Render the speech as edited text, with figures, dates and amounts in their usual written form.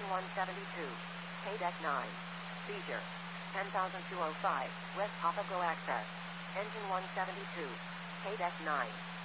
172. KDEC 9. Seizure. 10,205. West Papago access. Engine 172. KDEC 9.